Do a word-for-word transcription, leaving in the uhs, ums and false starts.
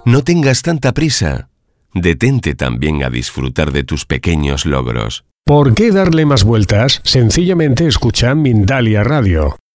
No tengas tanta prisa. Detente también a disfrutar de tus pequeños logros. ¿Por qué darle más vueltas? Sencillamente escucha Mindalia Radio.